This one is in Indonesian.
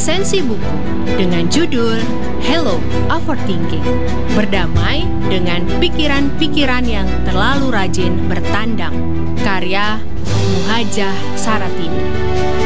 resensi buku dengan judul Hello Overthinking. Berdamai dengan pikiran-pikiran yang terlalu rajin bertandang. Karya Muhajah Saratini.